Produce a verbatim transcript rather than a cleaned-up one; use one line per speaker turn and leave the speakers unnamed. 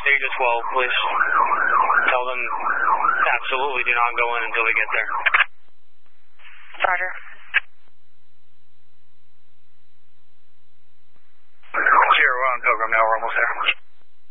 Stage twelve, please. Tell them absolutely do not go in until we get there.
Roger.
Zero on Pilgrim, now we're almost there.